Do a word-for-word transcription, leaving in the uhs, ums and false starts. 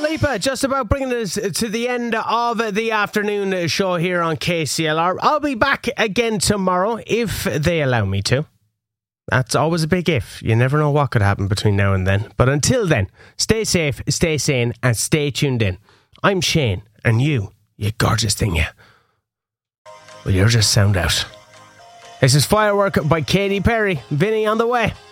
Lipa, just about bringing us to the end of the afternoon show here on K C L R. I'll be back again tomorrow if they allow me to. That's always a big if. You never know what could happen between now and then. But until then, stay safe, stay sane, and stay tuned in. I'm Shane, and you, you gorgeous thing, yeah. Well, you're just sound out. This is Firework by Katy Perry. Vinny on the way.